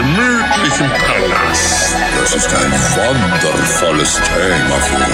gemütlichen Palast. Das ist ein wundervolles Thema für